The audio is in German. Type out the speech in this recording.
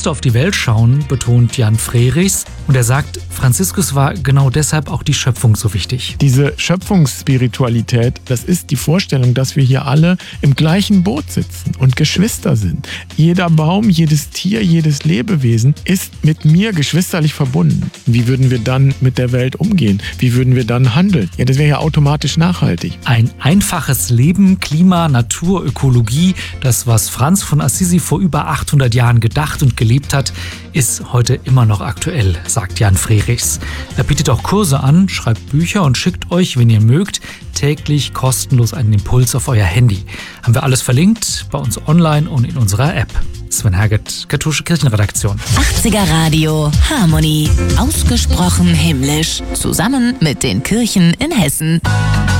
musste auf die Welt schauen, betont Jan Frerichs. Und er sagt, Franziskus war genau deshalb auch die Schöpfung so wichtig. Diese Schöpfungsspiritualität, das ist die Vorstellung, dass wir hier alle im gleichen Boot sitzen und Geschwister sind. Jeder Baum, jedes Tier, jedes Lebewesen ist mit mir geschwisterlich verbunden. Wie würden wir dann mit der Welt umgehen? Wie würden wir dann handeln? Ja, das wäre ja automatisch nachhaltig. Ein einfaches Leben, Klima, Natur, Ökologie, das, was Franz von Assisi vor über 800 Jahren gedacht und gelebt hat, ist heute immer noch aktuell, sagt Jan Frerichs. Er bietet auch Kurse an, schreibt Bücher und schickt euch, wenn ihr mögt, täglich kostenlos einen Impuls auf euer Handy. Haben wir alles verlinkt bei uns online und in unserer App. Sven Herget, Katholische Kirchenredaktion. 80er Radio Harmonie. Ausgesprochen himmlisch. Zusammen mit den Kirchen in Hessen.